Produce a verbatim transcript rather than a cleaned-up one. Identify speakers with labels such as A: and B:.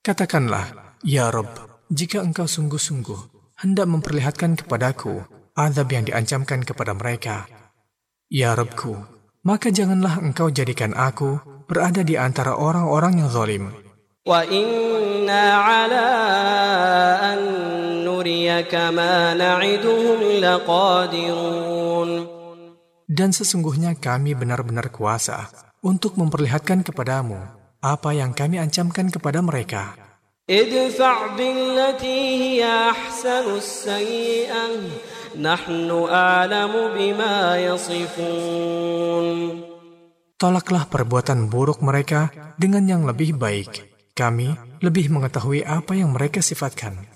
A: Katakanlah, Ya Rabb, jika engkau sungguh-sungguh hendak memperlihatkan kepadaku azab yang diancamkan kepada mereka, Ya Rabbku, maka janganlah engkau jadikan aku berada di antara orang-orang yang zalim.
B: Wa inna ala an nuriyaka ma na'iduhum laqadirun.
A: Dan sesungguhnya kami benar-benar kuasa untuk memperlihatkan kepadamu apa yang kami ancamkan kepada mereka.
B: Idfa' billati hiya ahsanus sayyi'ah nahnu a'lamu bima yasifun.
A: Tolaklah perbuatan buruk mereka dengan yang lebih baik. Kami lebih mengetahui apa yang mereka sifatkan.